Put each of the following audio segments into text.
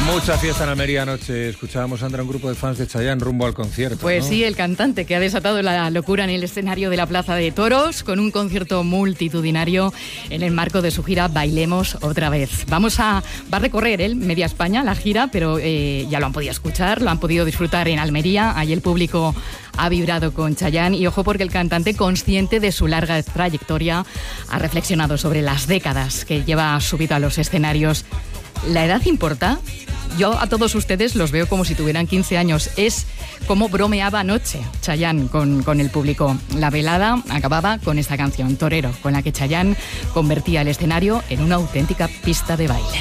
Mucha fiesta en Almería anoche. Escuchábamos, Sandra, un grupo de fans de Chayanne rumbo al concierto. Pues ¿no? sí, el cantante que ha desatado la locura en el escenario de la Plaza de Toros con un concierto multitudinario en el marco de su gira Bailemos Otra Vez. Va a recorrer él media España la gira, pero ya lo han podido escuchar, lo han podido disfrutar en Almería. Ahí el público ha vibrado con Chayanne y ojo porque el cantante, consciente de su larga trayectoria, ha reflexionado sobre las décadas que lleva subido a los escenarios. ¿La edad importa? Yo a todos ustedes los veo como si tuvieran 15 años. Es como bromeaba anoche Chayanne con el público. La velada acababa con esta canción, Torero, con la que Chayanne convertía el escenario en una auténtica pista de baile.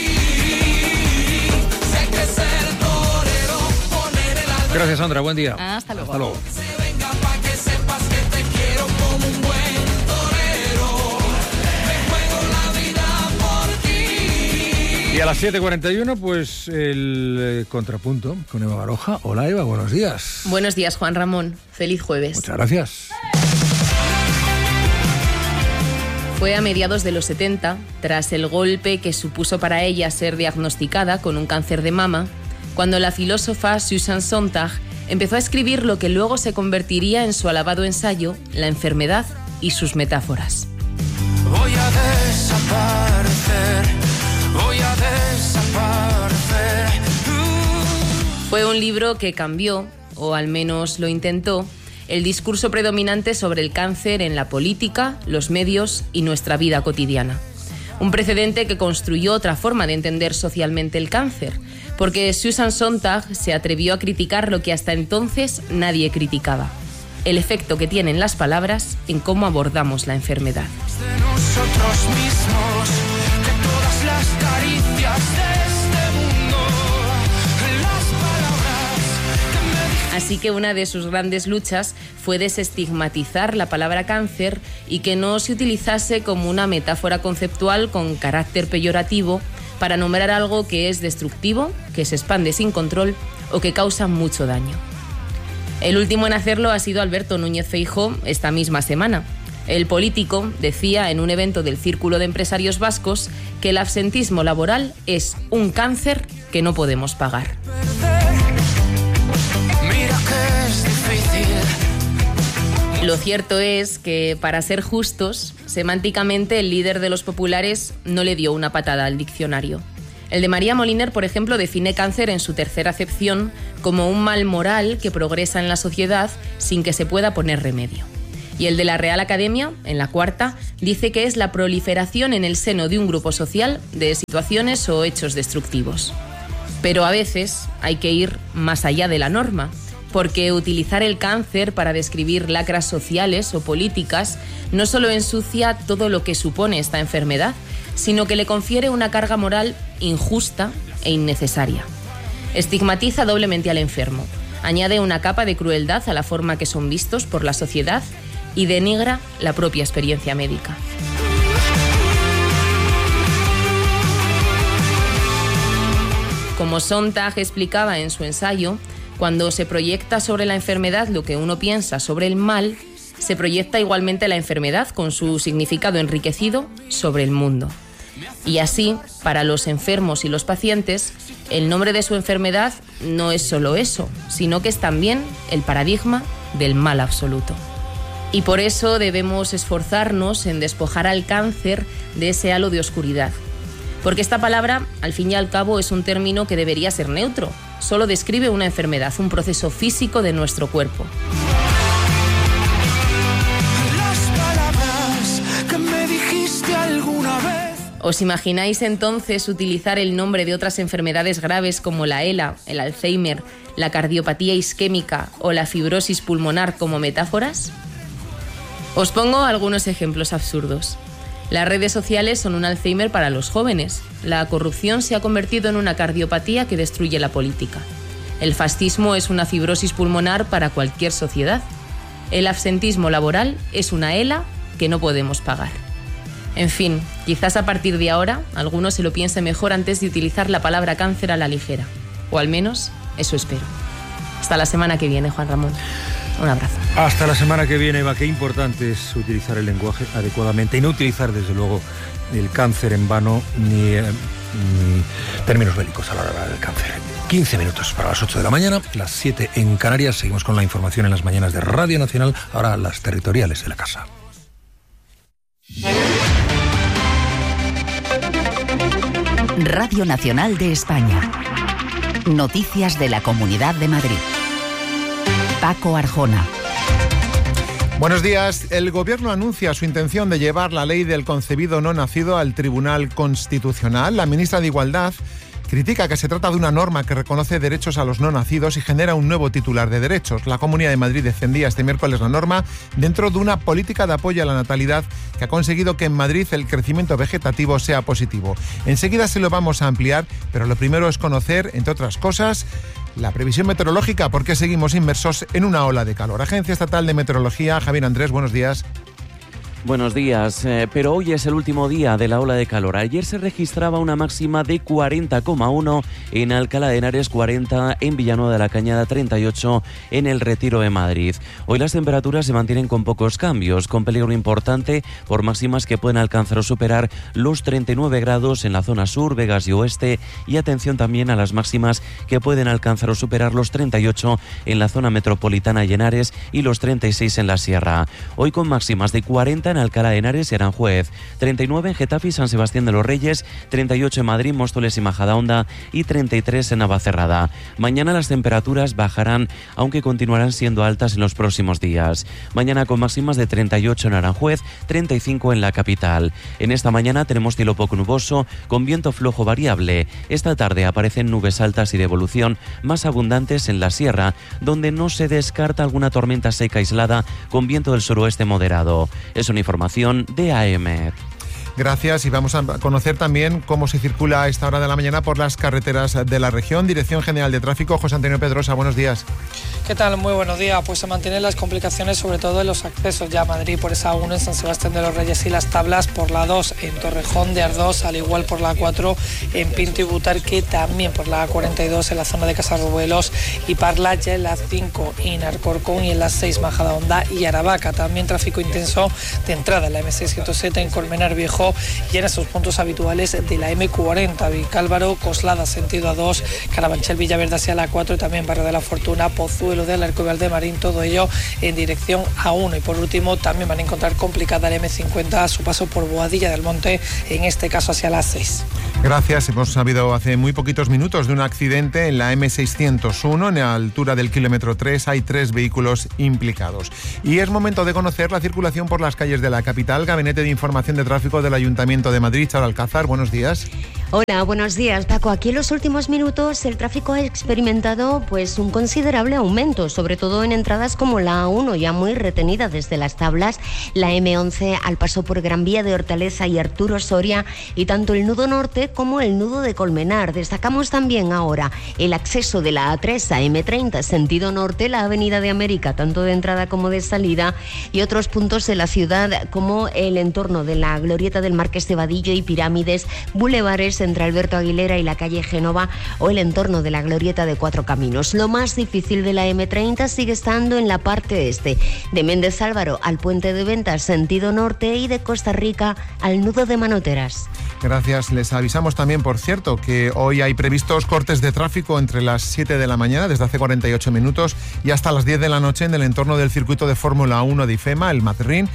Gracias, Sandra. Buen día. Hasta luego. Hasta luego. Y a las 7:41, pues el contrapunto con Eva Baroja. Hola, Eva, buenos días. Buenos días, Juan Ramón. Feliz jueves. Muchas gracias. Fue a mediados de los 70, tras el golpe que supuso para ella ser diagnosticada con un cáncer de mama, cuando la filósofa Susan Sontag empezó a escribir lo que luego se convertiría en su alabado ensayo, La enfermedad y sus metáforas. Voy a desaparecer, voy a desaparecer. Fue un libro que cambió, o al menos lo intentó, el discurso predominante sobre el cáncer en la política, los medios y nuestra vida cotidiana. Un precedente que construyó otra forma de entender socialmente el cáncer, porque Susan Sontag se atrevió a criticar lo que hasta entonces nadie criticaba: el efecto que tienen las palabras en cómo abordamos la enfermedad. De nosotros mismos, de todas las caricias de este mundo, las palabras que me... Así que una de sus grandes luchas fue desestigmatizar la palabra cáncer y que no se utilizase como una metáfora conceptual con carácter peyorativo para nombrar algo que es destructivo, que se expande sin control o que causa mucho daño. El último en hacerlo ha sido Alberto Núñez Feijóo esta misma semana. El político decía en un evento del Círculo de Empresarios Vascos que el absentismo laboral es un cáncer que no podemos pagar. Mira que es difícil. Lo cierto es que, para ser justos, semánticamente el líder de los populares no le dio una patada al diccionario. El de María Moliner, por ejemplo, define cáncer en su tercera acepción como un mal moral que progresa en la sociedad sin que se pueda poner remedio. Y el de la Real Academia, en la cuarta, dice que es la proliferación en el seno de un grupo social de situaciones o hechos destructivos. Pero a veces hay que ir más allá de la norma, porque utilizar el cáncer para describir lacras sociales o políticas no solo ensucia todo lo que supone esta enfermedad, sino que le confiere una carga moral injusta e innecesaria. Estigmatiza doblemente al enfermo, añade una capa de crueldad a la forma que son vistos por la sociedad y denigra la propia experiencia médica. Como Sontag explicaba en su ensayo, cuando se proyecta sobre la enfermedad lo que uno piensa sobre el mal, se proyecta igualmente la enfermedad con su significado enriquecido sobre el mundo. Y así, para los enfermos y los pacientes, el nombre de su enfermedad no es solo eso, sino que es también el paradigma del mal absoluto. Y por eso debemos esforzarnos en despojar al cáncer de ese halo de oscuridad. Porque esta palabra, al fin y al cabo, es un término que debería ser neutro. Solo describe una enfermedad, un proceso físico de nuestro cuerpo. Las palabras que me dijiste alguna vez. ¿Os imagináis entonces utilizar el nombre de otras enfermedades graves como la ELA, el Alzheimer, la cardiopatía isquémica o la fibrosis pulmonar como metáforas? Os pongo algunos ejemplos absurdos. Las redes sociales son un Alzheimer para los jóvenes. La corrupción se ha convertido en una cardiopatía que destruye la política. El fascismo es una fibrosis pulmonar para cualquier sociedad. El absentismo laboral es una ELA que no podemos pagar. En fin, quizás a partir de ahora alguno se lo piense mejor antes de utilizar la palabra cáncer a la ligera. O al menos eso espero. Hasta la semana que viene, Juan Ramón. Un abrazo. Hasta la semana que viene, Eva. Qué importante es utilizar el lenguaje adecuadamente y no utilizar, desde luego, el cáncer en vano términos bélicos a la hora del cáncer. 15 minutos para las 8 de la mañana, las 7 en Canarias. Seguimos con la información en las mañanas de Radio Nacional, ahora las territoriales de la casa. Radio Nacional de España. Noticias de la Comunidad de Madrid. Paco Arjona. Buenos días. El Gobierno anuncia su intención de llevar la ley del concebido no nacido al Tribunal Constitucional. La ministra de Igualdad critica que se trata de una norma que reconoce derechos a los no nacidos y genera un nuevo titular de derechos. La Comunidad de Madrid defendía este miércoles la norma dentro de una política de apoyo a la natalidad que ha conseguido que en Madrid el crecimiento vegetativo sea positivo. Enseguida se lo vamos a ampliar, pero lo primero es conocer, entre otras cosas, la previsión meteorológica, porque seguimos inmersos en una ola de calor. Agencia Estatal de Meteorología, Javier Andrés, buenos días. Buenos días, pero hoy es el último día de la ola de calor. Ayer se registraba una máxima de 40,1 en Alcalá de Henares, 40 en Villanueva de la Cañada, 38 en el Retiro de Madrid. Hoy las temperaturas se mantienen con pocos cambios, con peligro importante por máximas que pueden alcanzar o superar los 39 grados en la zona sur, Vegas y oeste, y atención también a las máximas que pueden alcanzar o superar los 38 en la zona metropolitana y Henares y los 36 en la sierra. Hoy con máximas de 40 en Alcalá de Henares y Aranjuez, 39 en Getafe y San Sebastián de los Reyes, 38 en Madrid, Móstoles y Majadahonda y 33 en Navacerrada. Mañana las temperaturas bajarán, aunque continuarán siendo altas en los próximos días. Mañana con máximas de 38 en Aranjuez, 35 en la capital. En esta mañana tenemos cielo poco nuboso, con viento flojo variable. Esta tarde aparecen nubes altas y de evolución más abundantes en la sierra, donde no se descarta alguna tormenta seca aislada con viento del suroeste moderado. Es una información de AEMET. Gracias, y vamos a conocer también cómo se circula a esta hora de la mañana por las carreteras de la región. Dirección General de Tráfico, José Antonio Pedrosa, buenos días. ¿Qué tal? Muy buenos días. Pues se mantienen las complicaciones, sobre todo en los accesos ya a Madrid por esa 1 en San Sebastián de los Reyes y Las Tablas, por la 2 en Torrejón de Ardoz, al igual por la 4 en Pinto y Butarque, también por la 42 en la zona de Casarrubelos y Parla, ya en la 5 en Alcorcón y en la 6 Majadahonda y Aravaca. También tráfico intenso de entrada en la M607 en Colmenar Viejo y en esos puntos habituales de la M40, Vicálvaro, Coslada sentido A2, Carabanchel, Villaverde hacia la 4 y también Barrio de la Fortuna, Pozuelo de Alarco y Valdemarín, todo ello en dirección A1. Y por último también van a encontrar complicada la M50 a su paso por Boadilla del Monte, en este caso hacia las 6. Gracias. Hemos sabido hace muy poquitos minutos de un accidente en la M601, en la altura del kilómetro 3. Hay 3 vehículos implicados. Y es momento de conocer la circulación por las calles de la capital. Gabinete de Información de Tráfico del Ayuntamiento de Madrid, Charo Alcázar, buenos días. Hola, buenos días, Paco. Aquí en los últimos minutos el tráfico ha experimentado un considerable aumento, sobre todo en entradas como la A1, ya muy retenida desde Las Tablas, la M11 al paso por Gran Vía de Hortaleza y Arturo Soria, y tanto el nudo norte como el nudo de Colmenar. Destacamos también ahora el acceso de la A3 a M30 sentido norte, la Avenida de América, tanto de entrada como de salida, y otros puntos de la ciudad como el entorno de la glorieta del Marqués de Vadillo y Pirámides, bulevares entre Alberto Aguilera y la calle Génova, o el entorno de la glorieta de Cuatro Caminos. Lo más difícil de la M30 sigue estando en la parte este, de Méndez Álvaro al Puente de Ventas sentido norte y de Costa Rica al nudo de Manoteras. Gracias. Les avisamos también, por cierto, que hoy hay previstos cortes de tráfico entre las 7 de la mañana, desde hace 48 minutos, y hasta las 10 de la noche en el entorno del circuito de Fórmula 1 de IFEMA, el Mazarrín.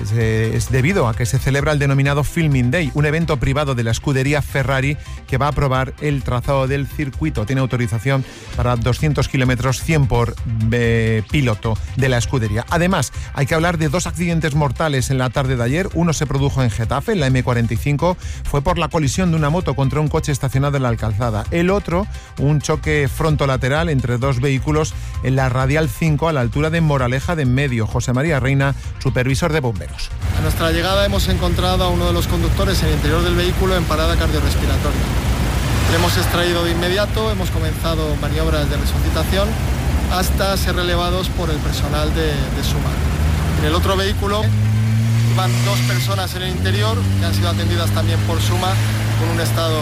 Es debido a que se celebra el denominado Filming Day, un evento privado de la escudería Ferrari que va a aprobar el trazado del circuito. Tiene autorización para 200 kilómetros, 100 por piloto de la escudería. Además, hay que hablar de 2 accidentes mortales en la tarde de ayer. Uno se produjo en Getafe, en la M45, fue por la colisión de una moto contra un coche estacionado en la Alcalzada. El otro, un choque frontolateral entre 2 vehículos en la Radial 5 a la altura de Moraleja de Enmedio. José María Reina, supervisor de bomberos. A nuestra llegada hemos encontrado a uno de los conductores en el interior del vehículo en parada cardiorrespiratoria. Le hemos extraído de inmediato, hemos comenzado maniobras de resucitación hasta ser relevados por el personal de SUMA. En el otro vehículo van 2 personas en el interior que han sido atendidas también por SUMA con un estado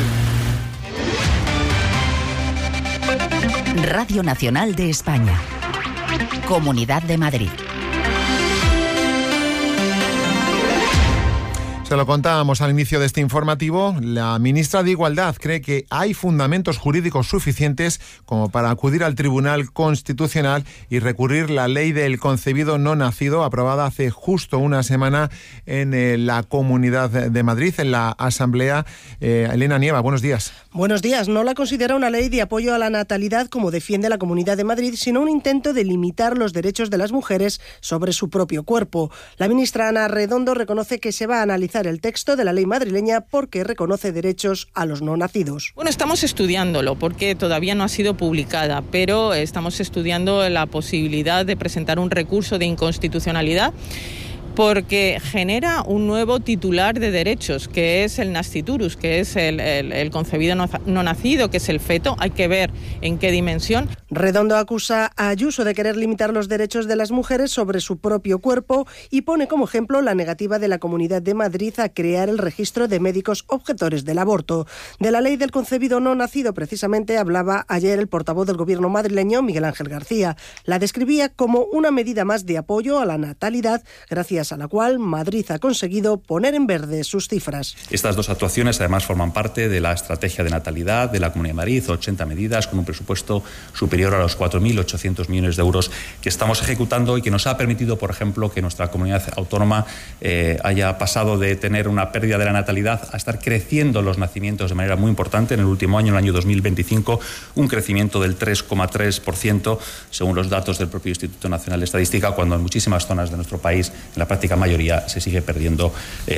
leve. Radio Nacional de España. Comunidad de Madrid. Se lo contábamos al inicio de este informativo. La ministra de Igualdad cree que hay fundamentos jurídicos suficientes como para acudir al Tribunal Constitucional y recurrir la ley del concebido no nacido, aprobada hace justo una semana en la Comunidad de Madrid, en la Asamblea. Elena Nieva, buenos días. Buenos días. No la considera una ley de apoyo a la natalidad, como defiende la Comunidad de Madrid, sino un intento de limitar los derechos de las mujeres sobre su propio cuerpo. La ministra Ana Redondo reconoce que se va a analizar el texto de la ley madrileña porque reconoce derechos a los no nacidos. Bueno, estamos estudiándolo porque todavía no ha sido publicada, pero estamos estudiando la posibilidad de presentar un recurso de inconstitucionalidad porque genera un nuevo titular de derechos, que es el nasciturus, que es el concebido no nacido, que es el feto. Hay que ver en qué dimensión. Redondo acusa a Ayuso de querer limitar los derechos de las mujeres sobre su propio cuerpo y pone como ejemplo la negativa de la Comunidad de Madrid a crear el registro de médicos objetores del aborto. De la ley del concebido no nacido, precisamente, hablaba ayer el portavoz del gobierno madrileño, Miguel Ángel García. La describía como una medida más de apoyo a la natalidad, gracias a la cual Madrid ha conseguido poner en verde sus cifras. Estas dos actuaciones además forman parte de la estrategia de natalidad de la Comunidad de Madrid, 80 medidas con un presupuesto superior a los 4.800 millones de euros que estamos ejecutando y que nos ha permitido, por ejemplo, que nuestra comunidad autónoma haya pasado de tener una pérdida de la natalidad a estar creciendo los nacimientos de manera muy importante. En el último año, en el año 2025, un crecimiento del 3,3% según los datos del propio Instituto Nacional de Estadística, cuando en muchísimas zonas de nuestro país, en la práctica mayoría, se sigue perdiendo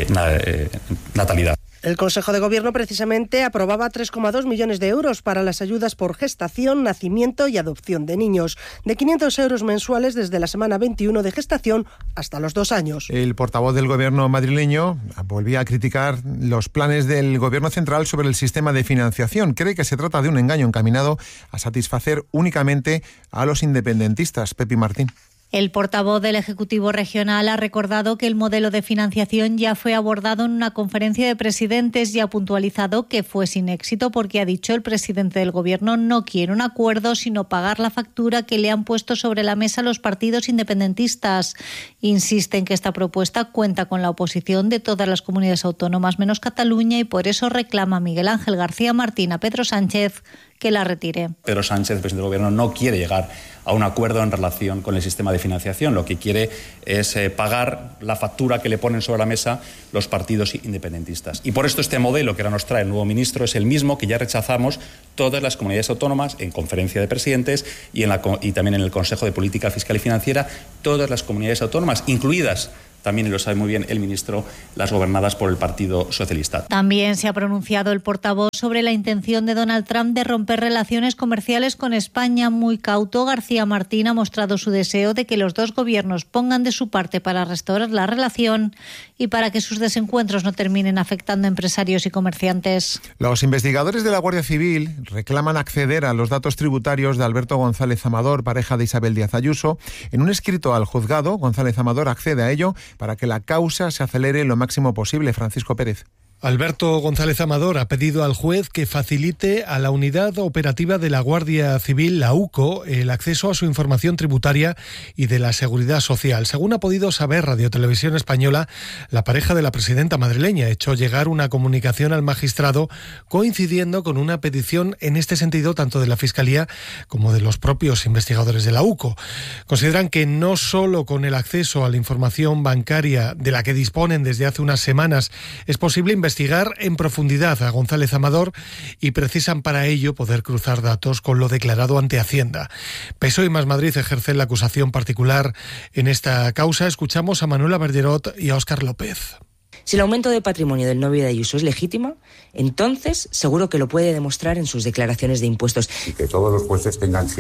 natalidad. El Consejo de Gobierno precisamente aprobaba 3,2 millones de euros para las ayudas por gestación, nacimiento y adopción de niños, de 500 euros mensuales desde la semana 21 de gestación hasta los 2 años. El portavoz del Gobierno madrileño volvía a criticar los planes del Gobierno central sobre el sistema de financiación. Cree que se trata de un engaño encaminado a satisfacer únicamente a los independentistas. Pepi Martín. El portavoz del Ejecutivo Regional ha recordado que el modelo de financiación ya fue abordado en una conferencia de presidentes y ha puntualizado que fue sin éxito porque, ha dicho, el presidente del Gobierno no quiere un acuerdo, sino pagar la factura que le han puesto sobre la mesa los partidos independentistas. Insiste en que esta propuesta cuenta con la oposición de todas las comunidades autónomas menos Cataluña y por eso reclama a Miguel Ángel García Martín a Pedro Sánchez que la retire. Pedro Sánchez, el presidente del Gobierno, no quiere llegar a un acuerdo en relación con el sistema de financiación. Lo que quiere es pagar la factura que le ponen sobre la mesa los partidos independentistas. Y por esto este modelo que ahora nos trae el nuevo ministro es el mismo que ya rechazamos todas las comunidades autónomas en conferencia de presidentes y también en el Consejo de Política Fiscal y Financiera, todas las comunidades autónomas, incluidas también, y lo sabe muy bien el ministro, las gobernadas por el Partido Socialista. También se ha pronunciado el portavoz sobre la intención de Donald Trump de romper relaciones comerciales con España. Muy cauto, García Martín ha mostrado su deseo de que los dos gobiernos pongan de su parte para restaurar la relación y para que sus desencuentros no terminen afectando a empresarios y comerciantes. Los investigadores de la Guardia Civil reclaman acceder a los datos tributarios de Alberto González Amador, pareja de Isabel Díaz Ayuso. En un escrito al juzgado, González Amador accede a ello para que la causa se acelere lo máximo posible. Francisco Pérez. Alberto González Amador ha pedido al juez que facilite a la unidad operativa de la Guardia Civil, la UCO, el acceso a su información tributaria y de la seguridad social. Según ha podido saber Radio Televisión Española, la pareja de la presidenta madrileña echó llegar una comunicación al magistrado coincidiendo con una petición en este sentido tanto de la Fiscalía como de los propios investigadores de la UCO. Consideran que no solo con el acceso a la información bancaria de la que disponen desde hace unas semanas es posible investigar en profundidad a González Amador y precisan para ello poder cruzar datos con lo declarado ante Hacienda. PSOE y Más Madrid ejercen la acusación particular en esta causa. Escuchamos a Manuela Bergerot y a Óscar López. Si el aumento de patrimonio del novio de Ayuso es legítimo, entonces seguro que lo puede demostrar en sus declaraciones de impuestos. Y que todos los jueces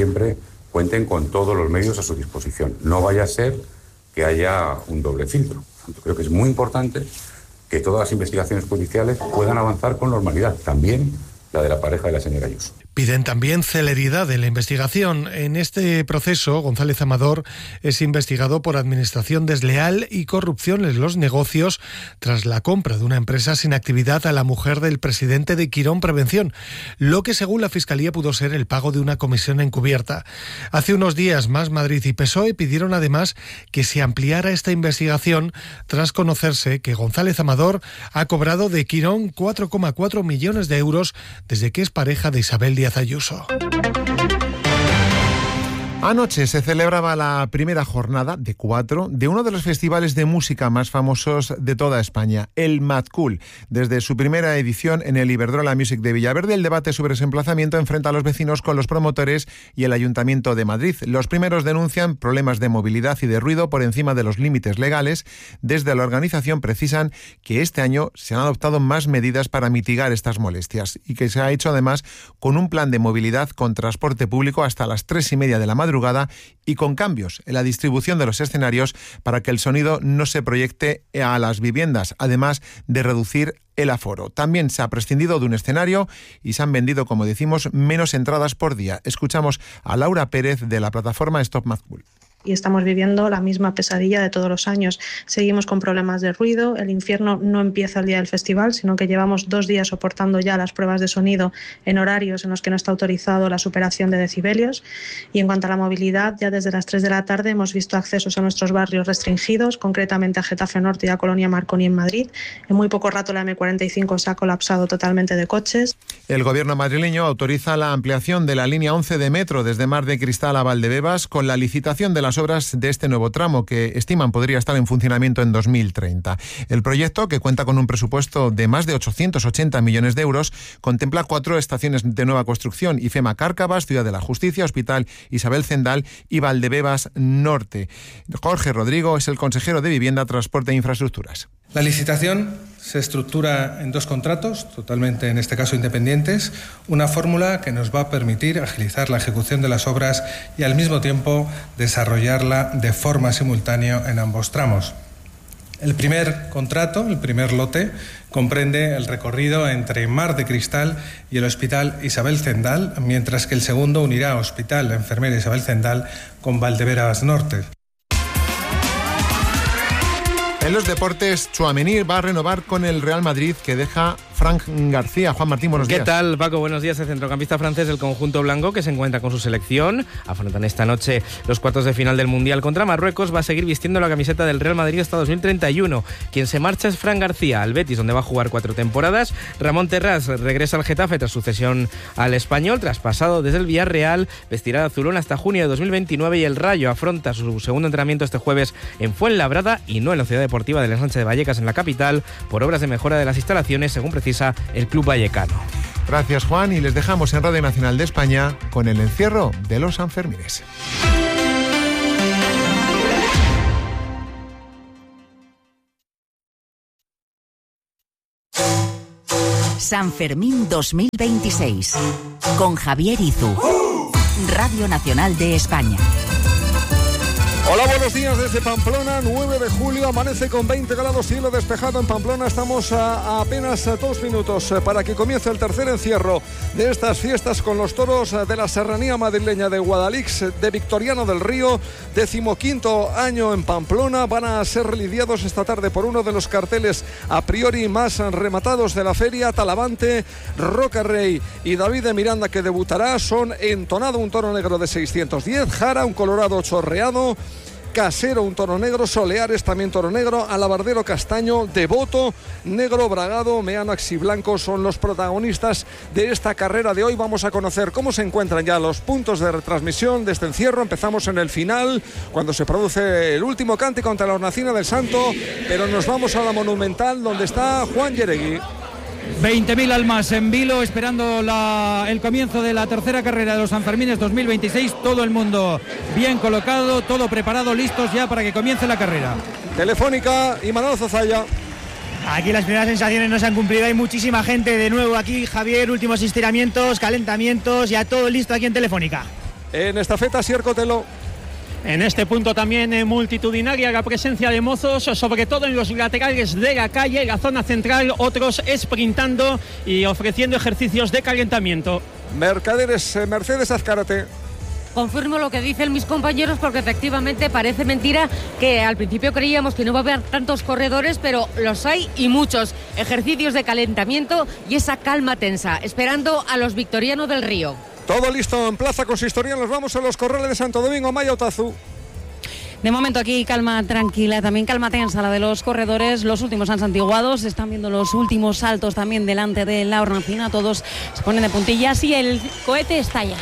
cuenten con todos los medios a su disposición. No vaya a ser que haya un doble filtro. Yo creo que es muy importante que todas las investigaciones judiciales puedan avanzar con normalidad, también la de la pareja de la señora Ayuso. Piden también celeridad en la investigación. En este proceso, González Amador es investigado por administración desleal y corrupción en los negocios tras la compra de una empresa sin actividad a la mujer del presidente de Quirón Prevención, lo que según la Fiscalía pudo ser el pago de una comisión encubierta. Hace unos días Más Madrid y PSOE pidieron además que se ampliara esta investigación tras conocerse que González Amador ha cobrado de Quirón 4,4 millones de euros desde que es pareja de Isabel Díaz Ayuso. Anoche se celebraba la primera jornada de 4 de uno de los festivales de música más famosos de toda España, el Mad Cool. Desde su primera edición en el Iberdrola Music de Villaverde, el debate sobre su emplazamiento enfrenta a los vecinos con los promotores y el Ayuntamiento de Madrid. Los primeros denuncian problemas de movilidad y de ruido por encima de los límites legales. Desde la organización precisan que este año se han adoptado más medidas para mitigar estas molestias y que se ha hecho además con un plan de movilidad con transporte público hasta las 3:30 de la madrugada y con cambios en la distribución de los escenarios para que el sonido no se proyecte a las viviendas, además de reducir el aforo. También se ha prescindido de un escenario y se han vendido, como decimos, menos entradas por día. Escuchamos a Laura Pérez de la plataforma Stop Mad Cool. Y estamos viviendo la misma pesadilla de todos los años. Seguimos con problemas de ruido, el infierno no empieza el día del festival, sino que llevamos 2 días soportando ya las pruebas de sonido en horarios en los que no está autorizado la superación de decibelios. Y en cuanto a la movilidad, ya desde las 3 de la tarde hemos visto accesos a nuestros barrios restringidos, concretamente a Getafe Norte y a Colonia Marconi en Madrid. En muy poco rato la M45 se ha colapsado totalmente de coches. El gobierno madrileño autoriza la ampliación de la línea 11 de metro desde Mar de Cristal a Valdebebas con la licitación de las obras de este nuevo tramo que estiman podría estar en funcionamiento en 2030. El proyecto, que cuenta con un presupuesto de más de 880 millones de euros, contempla 4 estaciones de nueva construcción: IFEMA Cárcavas, Ciudad de la Justicia, Hospital Isabel Zendal y Valdebebas Norte. Jorge Rodrigo es el consejero de Vivienda, Transporte e Infraestructuras. La licitación se estructura en 2 contratos, totalmente en este caso independientes, una fórmula que nos va a permitir agilizar la ejecución de las obras y al mismo tiempo desarrollarla de forma simultánea en ambos tramos. El primer contrato, el primer lote, comprende el recorrido entre Mar de Cristal y el Hospital Isabel Zendal, mientras que el segundo unirá Hospital La Enfermera Isabel Zendal con Valdebebas Norte. En los deportes, Tchouaméni va a renovar con el Real Madrid, que deja Fran García. Juan Martín, buenos días. ¿Qué tal, Paco? Buenos días. El centrocampista francés del conjunto blanco, que se encuentra con su selección, afrontan esta noche los cuartos de final del Mundial contra Marruecos, va a seguir vistiendo la camiseta del Real Madrid hasta 2031. Quien se marcha es Fran García, al Betis, donde va a jugar 4 temporadas. Ramón Terrás regresa al Getafe tras su cesión al Español, traspasado desde el Villarreal, vestirá de azulón hasta junio de 2029 y el Rayo afronta su segundo entrenamiento este jueves en Fuenlabrada y no en la Ciudad Deportiva del Ensanche de Vallecas, en la capital, por obras de mejora de las instalaciones, según precisa el club vallecano. Gracias, Juan, y les dejamos en Radio Nacional de España con el encierro de los Sanfermines. San Fermín 2026 con Javier Izu, Radio Nacional de España. Hola, buenos días desde Pamplona, 9 de julio, amanece con 20 grados, cielo despejado en Pamplona. Estamos a apenas 2 minutos para que comience el tercer encierro de estas fiestas con los toros de la serranía madrileña de Guadalix, de Victoriano del Río, 15º año en Pamplona. Van a ser lidiados esta tarde por uno de los carteles a priori más rematados de la feria, Talavante, Roca Rey y David de Miranda, que debutará. Son Entonado, un toro negro de 610, Jara, un colorado chorreado, Casero, un toro negro, Soleares, también toro negro, Alabardero castaño, Devoto, negro bragado, Meano Axiblanco son los protagonistas de esta carrera de hoy. Vamos a conocer cómo se encuentran ya los puntos de retransmisión de este encierro. Empezamos en el final, cuando se produce el último cántico ante la Hornacina del Santo, pero nos vamos a la Monumental, donde está Juan Yeregui. 20.000 almas en vilo esperando el comienzo de la tercera carrera de los Sanfermines 2026. Todo el mundo bien colocado, todo preparado, listos ya para que comience la carrera. Telefónica y Manolo Zozaya. Aquí las primeras sensaciones no se han cumplido, hay muchísima gente de nuevo aquí, Javier, últimos estiramientos, calentamientos, ya todo listo aquí en Telefónica. En estafeta, Sier Cotelo. En este punto también multitudinaria la presencia de mozos, sobre todo en los laterales de la calle, la zona central, otros sprintando y ofreciendo ejercicios de calentamiento. Mercaderes, Mercedes Azcárate. Confirmo lo que dicen mis compañeros porque efectivamente parece mentira que al principio creíamos que no va a haber tantos corredores, pero los hay y muchos. Ejercicios de calentamiento y esa calma tensa, esperando a los Victoriano del Río. Todo listo en Plaza Consistorial, nos vamos a los Corrales de Santo Domingo, Maya Otazu. De momento aquí calma tranquila, también calma tensa la de los corredores, los últimos han santiguado, se están viendo los últimos saltos también delante de la hornacina, todos se ponen de puntillas y el cohete estalla.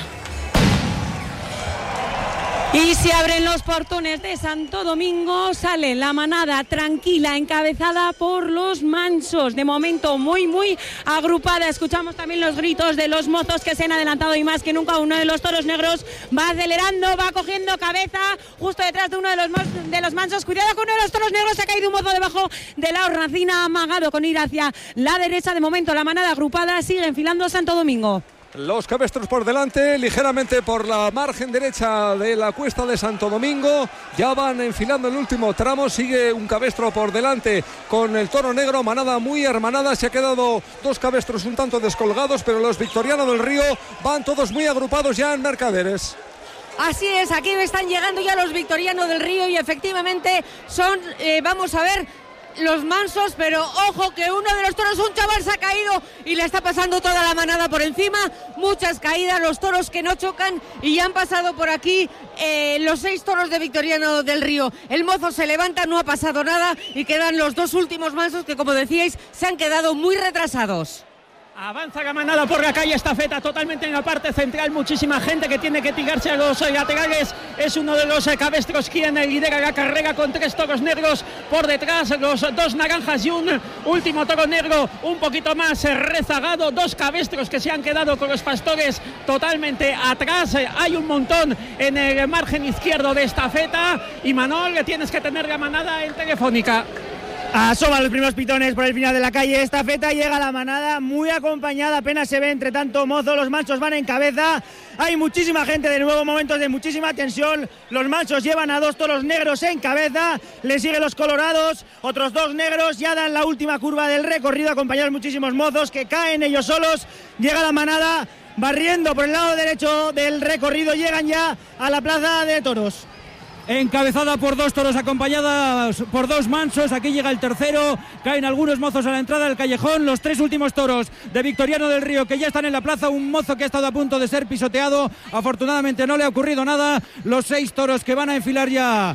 Y se abren los portones de Santo Domingo, sale la manada tranquila, encabezada por los mansos, de momento muy agrupada. Escuchamos también los gritos de los mozos que se han adelantado y más que nunca uno de los toros negros va acelerando, va cogiendo cabeza justo detrás de uno de los mansos. Cuidado con uno de los toros negros, se ha caído un mozo debajo de la hornacina, amagado con ir hacia la derecha. De momento la manada agrupada sigue enfilando Santo Domingo. Los cabestros por delante, ligeramente por la margen derecha de la cuesta de Santo Domingo. Ya van enfilando el último tramo. Sigue un cabestro por delante con el toro negro. Manada muy hermanada. Se ha quedado dos cabestros un tanto descolgados, pero los Victoriano del Río van todos muy agrupados ya en Mercaderes. Así es, aquí están llegando ya los Victoriano del Río y efectivamente son, vamos a ver, los mansos, pero ojo que uno de los toros, un chaval, se ha caído y le está pasando toda la manada por encima. Muchas caídas, los toros que no chocan y ya han pasado por aquí los 6 toros de Victoriano del Río. El mozo se levanta, no ha pasado nada y quedan los 2 últimos mansos que, como decíais, se han quedado muy retrasados. Avanza la manada por la calle Estafeta, totalmente en la parte central, muchísima gente que tiene que tirarse a los laterales. Es uno de los cabestros quien lidera la carrera con 3 toros negros por detrás, los 2 naranjas y un último toro negro un poquito más rezagado. 2 cabestros que se han quedado con los pastores totalmente atrás. Hay un montón en el margen izquierdo de Estafeta y Manol, tienes que tener la manada en telefónica. Asoman los primeros pitones por el final de la calle Estafeta, llega la manada muy acompañada, apenas se ve entre tanto mozo, los mansos van en cabeza, hay muchísima gente de nuevo, momentos de muchísima tensión, los mansos llevan a 2 toros negros en cabeza, le siguen los colorados, otros 2 negros, ya dan la última curva del recorrido, acompañados muchísimos mozos que caen ellos solos, llega la manada barriendo por el lado derecho del recorrido, llegan ya a la plaza de toros. Encabezada por 2 toros, acompañadas por 2 mansos. Aquí llega el tercero, caen algunos mozos a la entrada del callejón. Los 3 últimos toros de Victoriano del Río que ya están en la plaza. Un mozo que ha estado a punto de ser pisoteado, afortunadamente no le ha ocurrido nada. Los 6 toros que van a enfilar ya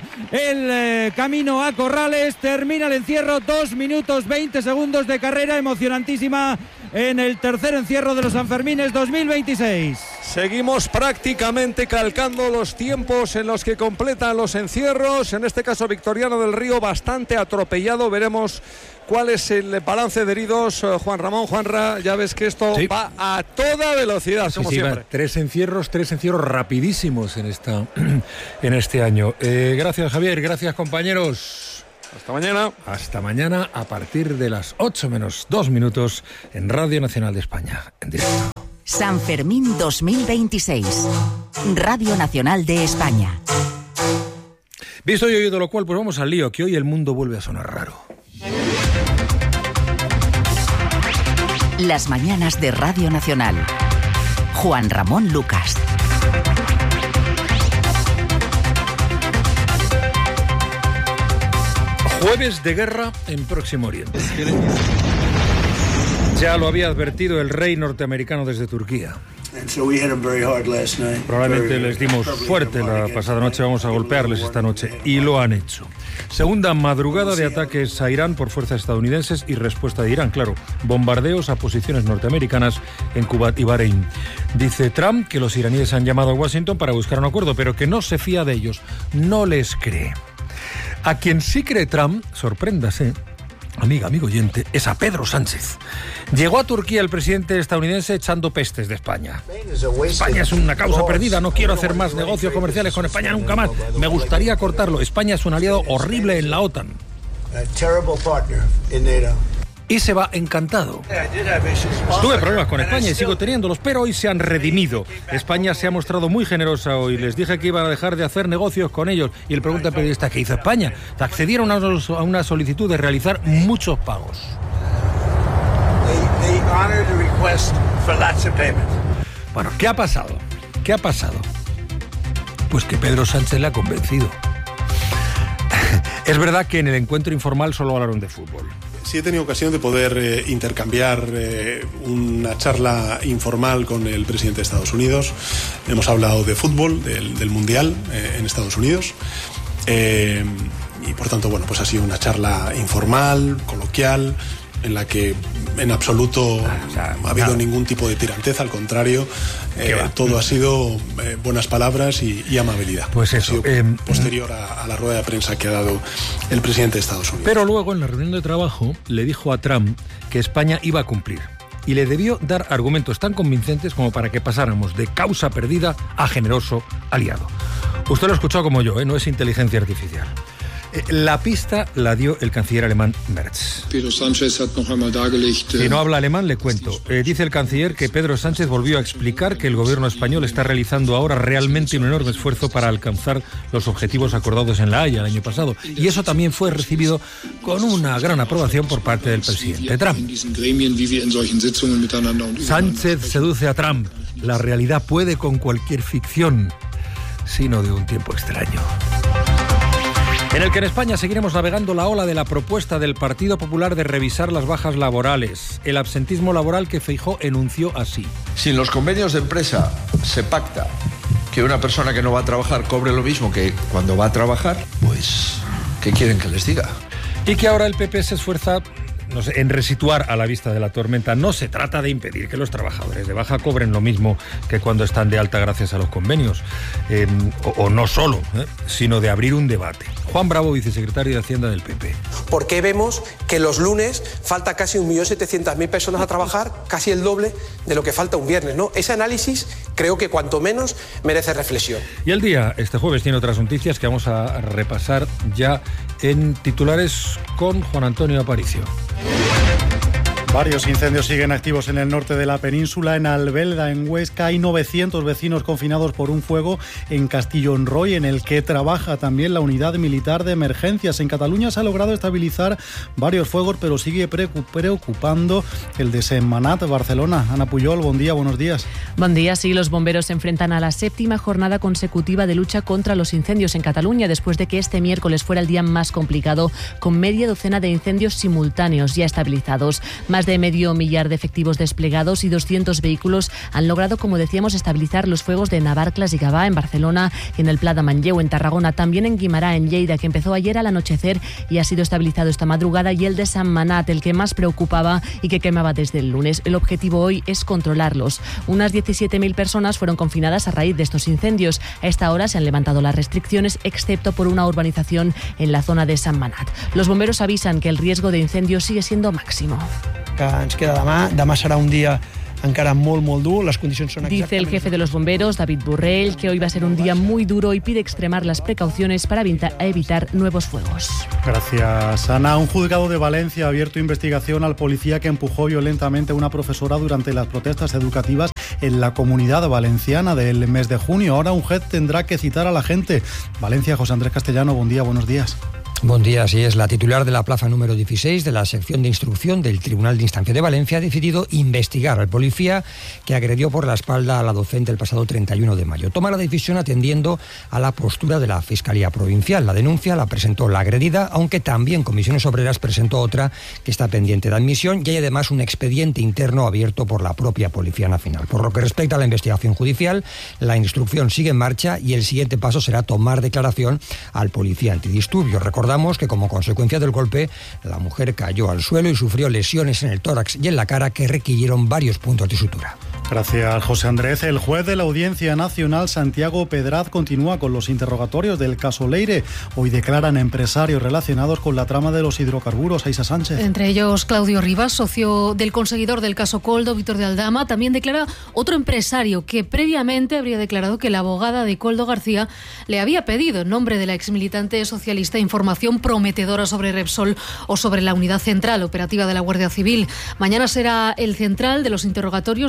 el camino a Corrales. Termina el encierro, 2 minutos 20 segundos de carrera emocionantísima en el tercer encierro de los Sanfermines 2026. Seguimos prácticamente calcando los tiempos en los que completan los encierros. En este caso Victoriano del Río bastante atropellado. Veremos cuál es el balance de heridos. Juan Ramón, Juanra, ya ves que esto va a toda velocidad, como siempre. 3 encierros rapidísimos en este año. Gracias, Javier, gracias, compañeros. Hasta mañana. Hasta mañana a partir de las 8 menos 2 minutos en Radio Nacional de España, en directo. San Fermín 2026. Radio Nacional de España. Visto y oído lo cual, pues vamos al lío, que hoy el mundo vuelve a sonar raro. Las mañanas de Radio Nacional. Juan Ramón Lucas. Jueves de guerra en Próximo Oriente. Ya lo había advertido el rey norteamericano desde Turquía. Probablemente les dimos fuerte la pasada noche, vamos a golpearles esta noche, y lo han hecho. Segunda madrugada de ataques a Irán por fuerzas estadounidenses y respuesta de Irán, claro, bombardeos a posiciones norteamericanas en Kuwait y Bahrein. Dice Trump que los iraníes han llamado a Washington para buscar un acuerdo, pero que no se fía de ellos, no les cree. A quien sí cree Trump, sorpréndase, amigo oyente, es a Pedro Sánchez. Llegó a Turquía el presidente estadounidense echando pestes de España. España es una causa perdida, no quiero hacer más negocios comerciales con España nunca más. Me gustaría cortarlo. España es un aliado horrible en la OTAN. Y se va encantado. Tuve problemas con España y sigo teniéndolos, pero hoy se han redimido. España se ha mostrado muy generosa hoy. Les dije que iban a dejar de hacer negocios con ellos. Y le pregunta al periodista, ¿qué hizo España? Accedieron a una solicitud de realizar muchos pagos. Bueno, ¿qué ha pasado? ¿Qué ha pasado? Pues que Pedro Sánchez le ha convencido. Es verdad que en el encuentro informal solo hablaron de fútbol. Sí he tenido ocasión de poder intercambiar una charla informal con el presidente de Estados Unidos. Hemos hablado de fútbol, del Mundial en Estados Unidos. Y por tanto, bueno, pues ha sido una charla informal, coloquial, en la que en absoluto no ha habido ningún tipo de tiranteza, al contrario, todo ha sido buenas palabras y amabilidad. Pues eso. Posterior a la rueda de prensa que ha dado el presidente de Estados Unidos. Pero luego, en la reunión de trabajo, le dijo a Trump que España iba a cumplir. Y le debió dar argumentos tan convincentes como para que pasáramos de causa perdida a generoso aliado. Usted lo ha escuchado como yo, no es inteligencia artificial. La pista la dio el canciller alemán Merz. Si no habla alemán, le cuento. Dice el canciller que Pedro Sánchez volvió a explicar que el gobierno español está realizando ahora realmente un enorme esfuerzo para alcanzar los objetivos acordados en La Haya el año pasado. Y eso también fue recibido con una gran aprobación por parte del presidente Trump. Sánchez seduce a Trump. La realidad puede con cualquier ficción, sino de un tiempo extraño. En el que en España seguiremos navegando la ola de la propuesta del Partido Popular de revisar las bajas laborales, el absentismo laboral que Feijóo enunció así. Si en los convenios de empresa se pacta que una persona que no va a trabajar cobre lo mismo que cuando va a trabajar, pues, ¿qué quieren que les diga? Y que ahora el PP se esfuerza, no sé, en resituar a la vista de la tormenta. No se trata de impedir que los trabajadores de baja cobren lo mismo que cuando están de alta gracias a los convenios, o no solo, sino de abrir un debate. Juan Bravo, vicesecretario de Hacienda del PP. ¿Por qué vemos que los lunes falta casi 1.700.000 personas a trabajar, casi el doble de lo que falta un viernes, ¿no? Ese análisis creo que cuanto menos merece reflexión. Y el día, este jueves, tiene otras noticias que vamos a repasar ya en titulares con Juan Antonio Aparicio. Varios incendios siguen activos en el norte de la península. En Albelda, en Huesca, hay 900 vecinos confinados por un fuego en Castellonroy, en el que trabaja también la unidad militar de emergencias. En Cataluña se ha logrado estabilizar varios fuegos, pero sigue preocupando el de Sentmenat, Barcelona. Ana Puyol, buen día, buenos días. Buen día, sí, los bomberos se enfrentan a la 7ª jornada consecutiva de lucha contra los incendios en Cataluña, después de que este miércoles fuera el día más complicado, con media docena de incendios simultáneos ya estabilizados. Más de medio millar de efectivos desplegados y 200 vehículos han logrado, como decíamos, estabilizar los fuegos de Navarclas y Gavà en Barcelona, en el Pla de Manlleu en Tarragona, también en Guimará en Lleida, que empezó ayer al anochecer y ha sido estabilizado esta madrugada, y el de Sentmenat, el que más preocupaba y que quemaba desde el lunes. El objetivo hoy es controlarlos. Unas 17.000 personas fueron confinadas a raíz de estos incendios. A esta hora se han levantado las restricciones, excepto por una urbanización en la zona de Sentmenat. Los bomberos avisan que el riesgo de incendio sigue siendo máximo. Que ens queda demà serà un dia encara molt dur, las condiciones son Dice el jefe de los bomberos, David Burrell, que hoy va a ser un día muy duro y pide extremar las precauciones para evitar nuevos fuegos. Gracias, Ana. Un juzgado de Valencia ha abierto investigación al policía que empujó violentamente a una profesora durante las protestas educativas en la Comunidad Valenciana del mes de junio. Ahora un juez tendrá que citar a la gente. Valencia, José Andrés Castellano, buen día, buenos días. Buen día, así es. La titular de la plaza número 16 de la sección de instrucción del Tribunal de Instancia de Valencia ha decidido investigar al policía que agredió por la espalda a la docente el pasado 31 de mayo. Toma la decisión atendiendo a la postura de la Fiscalía Provincial. La denuncia la presentó la agredida, aunque también Comisiones Obreras presentó otra que está pendiente de admisión, y hay además un expediente interno abierto por la propia Policía Nacional. Por lo que respecta a la investigación judicial, la instrucción sigue en marcha y el siguiente paso será tomar declaración al policía antidisturbios. Recordamos que como consecuencia del golpe, la mujer cayó al suelo y sufrió lesiones en el tórax y en la cara que requirieron varios puntos de sutura. Gracias, José Andrés. El juez de la Audiencia Nacional, Santiago Pedraz, continúa con los interrogatorios del caso Leire. Hoy declaran empresarios relacionados con la trama de los hidrocarburos. Aisa Sánchez. Entre ellos, Claudio Rivas, socio del conseguidor del caso Coldo, Víctor de Aldama. También declara otro empresario que previamente habría declarado que la abogada de Coldo García le había pedido, en nombre de la exmilitante socialista, información prometedora sobre Repsol o sobre la unidad central operativa de la Guardia Civil. Mañana será el central de los interrogatorios de esta semana.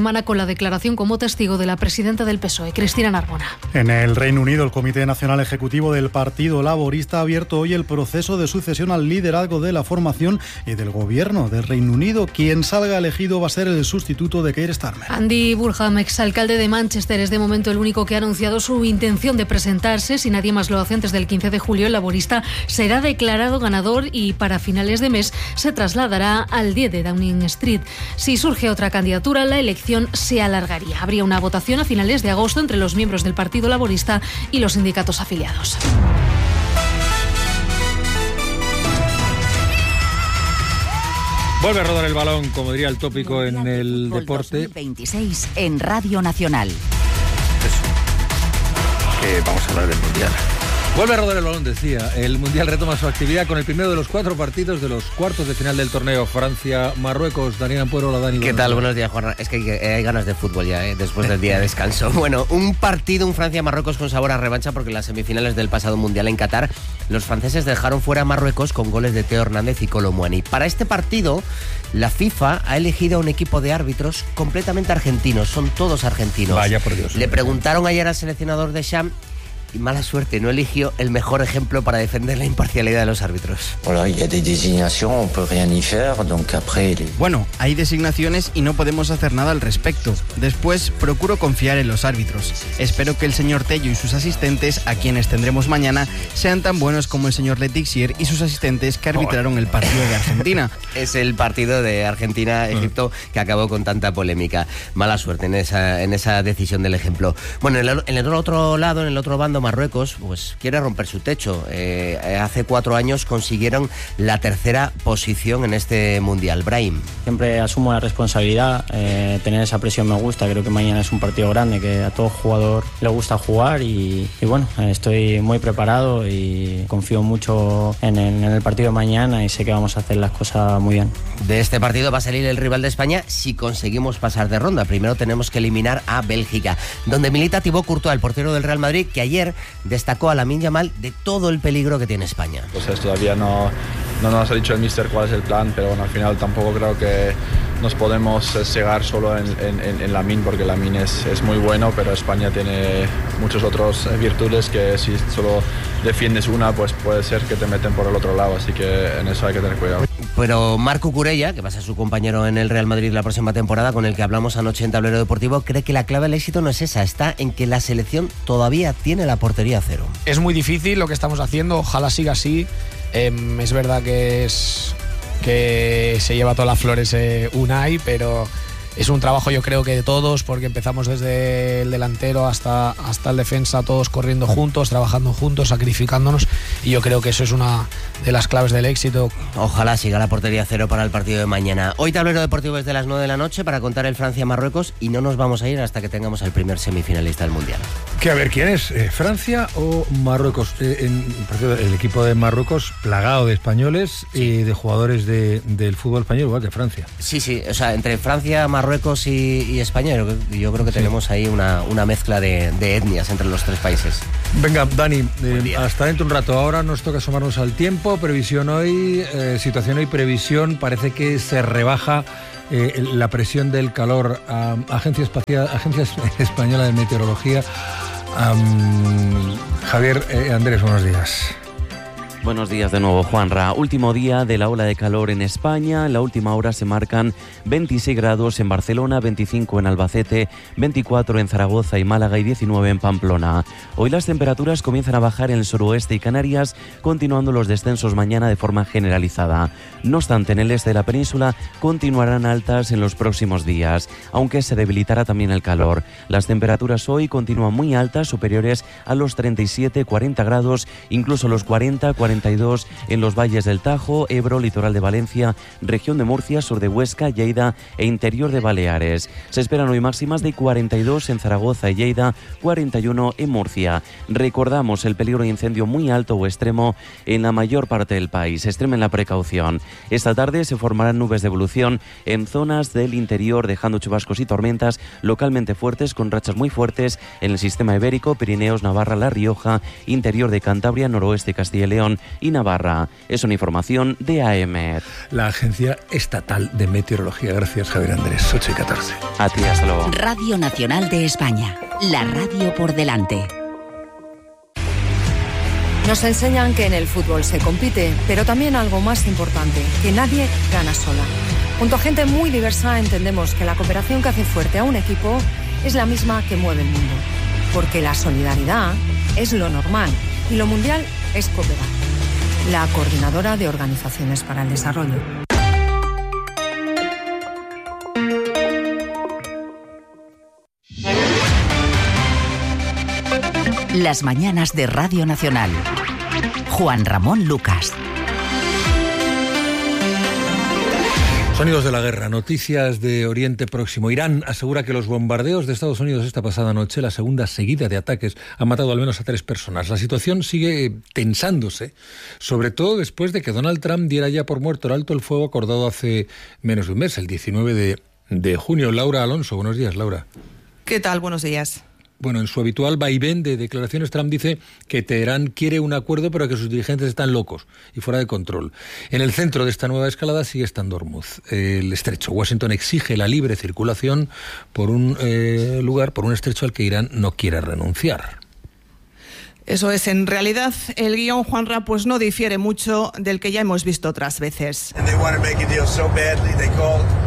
semana con la declaración como testigo de la presidenta del PSOE, Cristina Narbona. En el Reino Unido, el Comité Nacional Ejecutivo del Partido Laborista ha abierto hoy el proceso de sucesión al liderazgo de la formación y del gobierno del Reino Unido. Quien salga elegido va a ser el sustituto de Keir Starmer. Andy Burham, exalcalde de Manchester, es de momento el único que ha anunciado su intención de presentarse. Si nadie más lo hace antes del 15 de julio, el laborista será declarado ganador y para finales de mes se trasladará al 10 de Downing Street. Si surge otra candidatura, la elección se alargaría. Habría una votación a finales de agosto entre los miembros del Partido Laborista y los sindicatos afiliados. Vuelve a rodar el balón, como diría el tópico en el deporte. 2026 en Radio Nacional. Que vamos a hablar del Mundial. Vuelve a rodar el balón, decía. El Mundial retoma su actividad con el primero de los 4 partidos de los cuartos de final del torneo. Francia-Marruecos. Daniel Ampuero, hola Dani. ¿Qué tal? Buenos días, Juan. Es que hay ganas de fútbol ya, después del día de descanso. Bueno, un Francia-Marruecos con sabor a revancha, porque en las semifinales del pasado Mundial en Qatar, los franceses dejaron fuera a Marruecos con goles de Teo Hernández y Kolo Muani. Para este partido, la FIFA ha elegido a un equipo de árbitros completamente argentinos. Son todos argentinos. Vaya por Dios. Le preguntaron ayer al seleccionador Deschamps y mala suerte, no eligió el mejor ejemplo para defender la imparcialidad de los árbitros. Bueno, hay designaciones y no podemos hacer nada al respecto. Después, procuro confiar en los árbitros. Espero que el señor Tello y sus asistentes, a quienes tendremos mañana, sean tan buenos como el señor Letixier y sus asistentes que arbitraron el partido de Argentina. Es el partido de Argentina-Egipto que acabó con tanta polémica. Mala suerte en esa decisión del ejemplo. Bueno, en el otro lado, en el otro bando, Marruecos pues quiere romper su techo. Hace 4 años consiguieron la 3ª posición en este Mundial. Brahim. Siempre asumo la responsabilidad, tener esa presión me gusta, creo que mañana es un partido grande, que a todo jugador le gusta jugar y bueno, estoy muy preparado y confío mucho en el partido de mañana y sé que vamos a hacer las cosas muy bien. De este partido va a salir el rival de España si conseguimos pasar de ronda. Primero tenemos que eliminar a Bélgica, donde milita Thibaut Courtois, el portero del Real Madrid, que ayer destacó a Lamine Yamal de todo el peligro que tiene España. Pues todavía no nos ha dicho el míster cuál es el plan, pero bueno, al final tampoco creo que nos podemos cegar solo en Lamine, porque Lamine es muy bueno, pero España tiene muchas otras virtudes que si solo defiendes una, pues puede ser que te meten por el otro lado, así que en eso hay que tener cuidado. Pero Marc Cucurella, que va a ser su compañero en el Real Madrid la próxima temporada, con el que hablamos anoche en Tablero Deportivo, cree que la clave del éxito no es esa, está en que la selección todavía tiene la portería a cero. Es muy difícil lo que estamos haciendo, ojalá siga así. Es verdad que se lleva todas las flores Unai, pero es un trabajo yo creo que de todos, porque empezamos desde el delantero hasta el defensa, todos corriendo juntos, trabajando juntos, sacrificándonos, y yo creo que eso es una de las claves del éxito. Ojalá siga la portería a cero para el partido de mañana. Hoy Tablero Deportivo desde las 9 de la noche para contar el Francia-Marruecos, y no nos vamos a ir hasta que tengamos al primer semifinalista del Mundial. Que a ver, ¿quién es? ¿Francia o Marruecos? El equipo de Marruecos plagado de españoles y de jugadores del fútbol español, igual que Francia. Sí, o sea, entre Francia, Marruecos y España, yo creo que tenemos ahí una mezcla de etnias entre los 3 países. Venga, Dani, hasta dentro un rato. Ahora nos toca asomarnos al tiempo. Previsión hoy, situación hoy, previsión. Parece que se rebaja la presión del calor. Agencia Española de Meteorología. Javier Andrés, buenos días. Buenos días de nuevo, Juanra. Último día de la ola de calor en España. En la última hora se marcan 26 grados en Barcelona, 25 en Albacete, 24 en Zaragoza y Málaga y 19 en Pamplona. Hoy las temperaturas comienzan a bajar en el suroeste y Canarias, continuando los descensos mañana de forma generalizada. No obstante, en el este de la península continuarán altas en los próximos días, aunque se debilitará también el calor. Las temperaturas hoy continúan muy altas, superiores a los 37-40 grados, incluso los 40-42 en los valles del Tajo, Ebro, litoral de Valencia, región de Murcia, sur de Huesca, Lleida e interior de Baleares. Se esperan hoy máximas de 42 en Zaragoza y Lleida, 41 en Murcia. Recordamos el peligro de incendio muy alto o extremo en la mayor parte del país. Extremen la precaución. Esta tarde se formarán nubes de evolución en zonas del interior, dejando chubascos y tormentas localmente fuertes con rachas muy fuertes en el sistema ibérico, Pirineos, Navarra, La Rioja, interior de Cantabria, noroeste Castilla y León Aragón y Navarra. Es una información de AEMET. La Agencia Estatal de Meteorología. Gracias, Javier Andrés. 8:14. A ti, hasta luego. Radio Nacional de España. La radio por delante. Nos enseñan que en el fútbol se compite, pero también algo más importante, que nadie gana sola. Junto a gente muy diversa entendemos que la cooperación que hace fuerte a un equipo es la misma que mueve el mundo. Porque la solidaridad es lo normal y lo mundial es cooperar. La Coordinadora de Organizaciones para el Desarrollo. Las mañanas de Radio Nacional. Juan Ramón Lucas. Sonidos de la guerra, noticias de Oriente Próximo. Irán asegura que los bombardeos de Estados Unidos esta pasada noche, la segunda seguida de ataques, han matado al menos a 3 personas. La situación sigue tensándose, sobre todo después de que Donald Trump diera ya por muerto el alto el fuego acordado hace menos de un mes, el 19 de junio. Laura Alonso, buenos días, Laura. ¿Qué tal? Buenos días. Bueno, en su habitual vaivén de declaraciones, Trump dice que Teherán quiere un acuerdo, pero que sus dirigentes están locos y fuera de control. En el centro de esta nueva escalada sigue estando Hormuz, el estrecho. Washington exige la libre circulación por un estrecho al que Irán no quiere renunciar. Eso es, en realidad el guión, Juanra, pues no difiere mucho del que ya hemos visto otras veces.